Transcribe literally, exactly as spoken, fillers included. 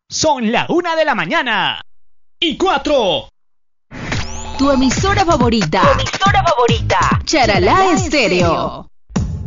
Son la una de la mañana y cuatro. Tu emisora favorita. Tu emisora favorita. Charalá Estéreo.